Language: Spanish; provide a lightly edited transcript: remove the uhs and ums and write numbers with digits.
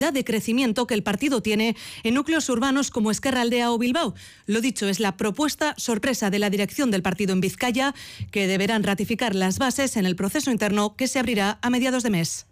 de crecimiento que el partido tiene en núcleos urbanos como Ezkerraldea o Bilbao. Lo dicho, es la propuesta sorpresa de la dirección del partido en Vizcaya, que deberán ratificar las bases en el proceso interno que se abrirá a mediados de mes.